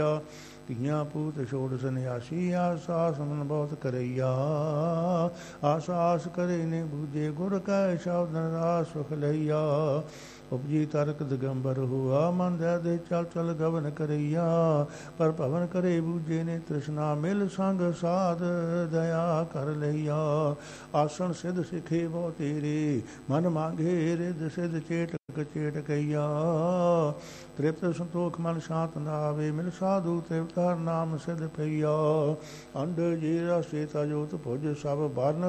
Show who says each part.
Speaker 1: ਧੀਆਂ ਪੂਤ ਛੋੜ ਸੰਨਿਆਸੀ ਆਸਾ ਸਮਨ ਬਹੁਤ ਕਰਈਆ। ਆਸਾਸ ਕਰੇ ਨੇ ਬੂਝੇ ਗੁਰ ਕੈ ਸ਼ਬਦ ਰਾਸ ਸੁਖ ਲਈਆ। ਉਪਜੀ ਤਰਕ ਦਿਗੰਬਰ ਹੁਆ ਮਨ ਦੇ ਚਲ ਚਲ ਗਵਨ ਕਰਈਆ। ਪਰ ਭਵਨ ਕਰੇ ਬੂਝੇ ਨੇ ਤ੍ਰਿਸ਼ਨਾ ਮਿਲ ਸੰਗ ਸਾਧ ਦਇਆ ਕਰ ਲਈਆ। ਆਸਣ ਸਿਧ ਸਿਖੇ ਬਹੁ ਤੇਰੇ ਮਨ ਮਾਂਗੇ ਰਿਦ ਸਿਧ ਚੇਟਕ ਚੇਟਕਈਆ। ਤ੍ਰਿਪਤ ਸੰਤੋਖ ਮਨ ਸ਼ਾਂਤ ਨਾ ਆਵੇ ਮਿਲ ਸਾਧੂ ਤ੍ਰਿਪਤਾਰ ਨਾਮ ਸਿਧ ਪਈਆ। ਅੰਡ ਜੀਰਾ ਸੇਤਾ ਜੋਤ ਭੁਜ ਸਭ ਬਰਨ